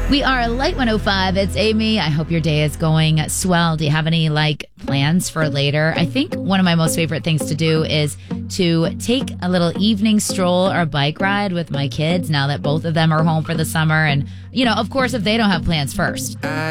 We are Light 105. It's Amy. I hope your day is going swell. Do you have any plans for later? I think one of my most favorite things to do is to take a little evening stroll or bike ride with my kids now that both of them are home for the summer. And, of course, if they don't have plans first.